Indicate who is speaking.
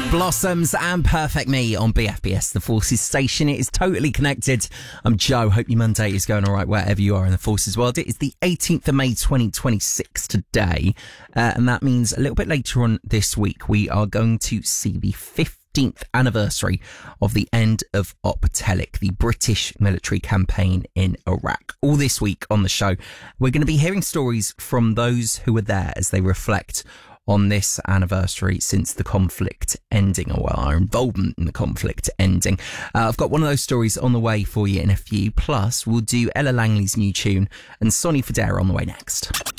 Speaker 1: Blossoms and Perfect Me on BFBS, the Forces station. It is totally connected. I'm Joe. Hope your Monday is going all right wherever you are in the Forces world. It is the 18th of May 2026 today, and that means a little bit later on this week we are going to see the 15th anniversary of the end of Op Telic, the British military campaign in Iraq. All this week on the show, we're going to be hearing stories from those who were there as they reflect on this anniversary since the conflict ending, or our involvement in the conflict ending. I've got one of those stories on the way for you in a few. Plus, we'll do Ella Langley's new tune and Sonny Fodera on the way next.